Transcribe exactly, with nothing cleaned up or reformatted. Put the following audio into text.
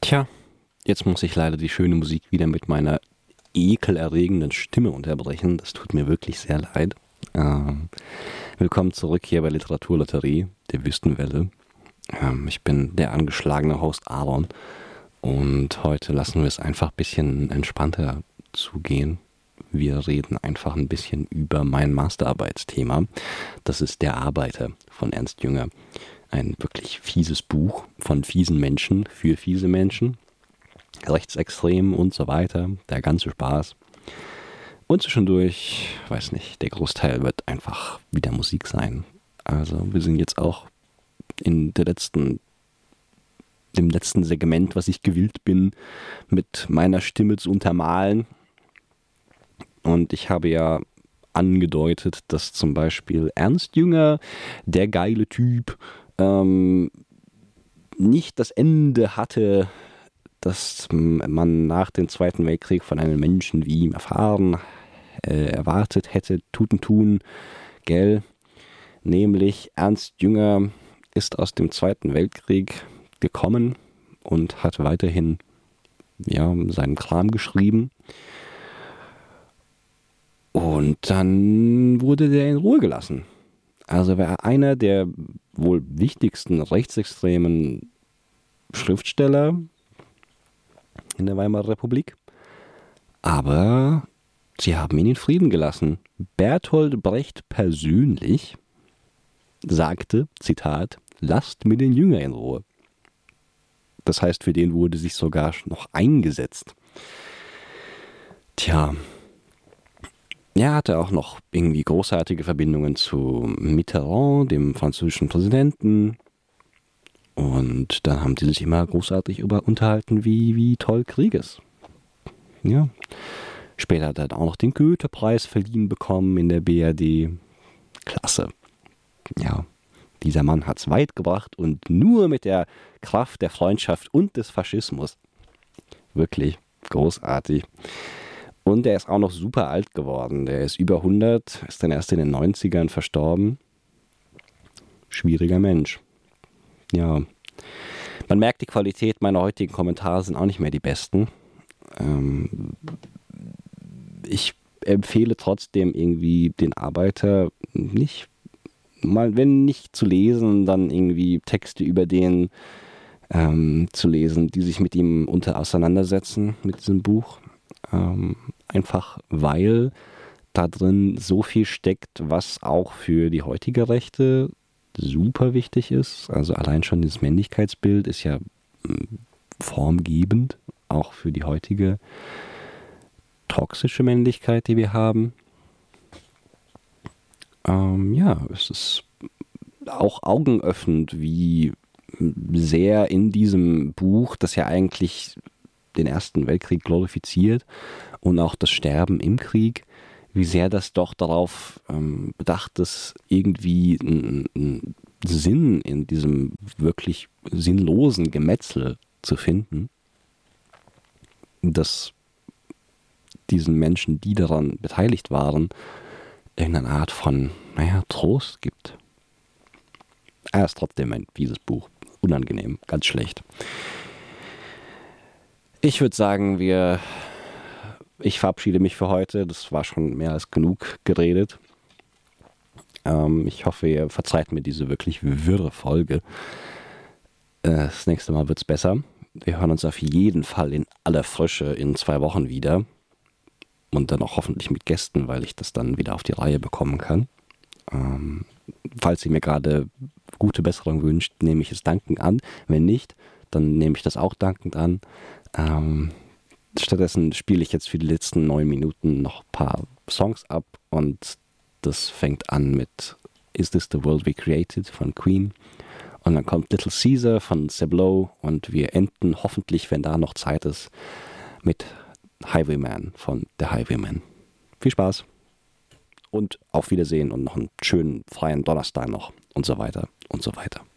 Tja, jetzt muss ich leider die schöne Musik wieder mit meiner ekelerregenden Stimme unterbrechen. Das tut mir wirklich sehr leid. Ähm, willkommen zurück hier bei Literaturlotterie, der Wüstenwelle. Ähm, ich bin der angeschlagene Host Aaron und heute lassen wir es einfach ein bisschen entspannter zugehen. Wir reden einfach ein bisschen über mein Masterarbeitsthema. Das ist Der Arbeiter von Ernst Jünger. Ein wirklich fieses Buch von fiesen Menschen für fiese Menschen. Rechtsextrem und so weiter. Der ganze Spaß. Und zwischendurch, weiß nicht, der Großteil wird einfach wieder Musik sein. Also wir sind jetzt auch in der letzten, dem letzten Segment, was ich gewillt bin, mit meiner Stimme zu untermalen. Und ich habe ja angedeutet, dass zum Beispiel Ernst Jünger, der geile Typ, ähm, nicht das Ende hatte, das man nach dem Zweiten Weltkrieg von einem Menschen wie ihm erfahren, äh, erwartet hätte, tuten tun, gell? Nämlich Ernst Jünger ist aus dem Zweiten Weltkrieg gekommen und hat weiterhin ja, seinen Kram geschrieben. Und dann wurde der in Ruhe gelassen. Also war er einer der wohl wichtigsten rechtsextremen Schriftsteller in der Weimarer Republik. Aber sie haben ihn in Frieden gelassen. Bertolt Brecht persönlich sagte, Zitat, lasst mir den Jünger in Ruhe. Das heißt, für den wurde sich sogar noch eingesetzt. Tja, er hatte auch noch irgendwie großartige Verbindungen zu Mitterrand, dem französischen Präsidenten. Und da haben die sich immer großartig über unterhalten, wie, wie toll Krieg ist. Ja. Später hat er dann auch noch den Goethe-Preis verliehen bekommen in der B R D. Klasse. Ja, dieser Mann hat es weit gebracht und nur mit der Kraft der Freundschaft und des Faschismus. Wirklich großartig. Und er ist auch noch super alt geworden. Der ist über hundert, ist dann erst in den neunzigern verstorben. Schwieriger Mensch. Ja, man merkt, die Qualität meiner heutigen Kommentare sind auch nicht mehr die besten. Ähm, ich empfehle trotzdem irgendwie den Arbeiter nicht, mal wenn nicht zu lesen, dann irgendwie Texte über den ähm, zu lesen, die sich mit ihm unter auseinandersetzen, mit diesem Buch. Ähm, einfach weil da drin so viel steckt, was auch für die heutige Rechte super wichtig ist. Also allein schon dieses Männlichkeitsbild ist ja formgebend, auch für die heutige toxische Männlichkeit, die wir haben. Ähm, ja, es ist auch augenöffnend, wie sehr in diesem Buch, das ja eigentlich den Ersten Weltkrieg glorifiziert und auch das Sterben im Krieg, wie sehr das doch darauf ähm, bedacht ist, irgendwie einen Sinn in diesem wirklich sinnlosen Gemetzel zu finden, dass diesen Menschen, die daran beteiligt waren, irgendeine Art von, naja, Trost gibt. Er ist trotzdem ein fieses Buch. Unangenehm, ganz schlecht. Ich würde sagen, wir, ich verabschiede mich für heute. Das war schon mehr als genug geredet. Ähm, ich hoffe, ihr verzeiht mir diese wirklich wirre Folge. Äh, das nächste Mal wird es besser. Wir hören uns auf jeden Fall in aller Frische in zwei Wochen wieder. Und dann auch hoffentlich mit Gästen, weil ich das dann wieder auf die Reihe bekommen kann. Ähm, falls ihr mir gerade gute Besserung wünscht, nehme ich es dankend an. Wenn nicht, dann nehme ich das auch dankend an. Ähm, stattdessen spiele ich jetzt für die letzten neun Minuten noch ein paar Songs ab und das fängt an mit Is This the World We Created von Queen und dann kommt Little Caesar von Seblo und wir enden hoffentlich, wenn da noch Zeit ist, mit Highwayman von The Highwayman. Viel Spaß und auf Wiedersehen und noch einen schönen freien Donnerstag noch und so weiter und so weiter.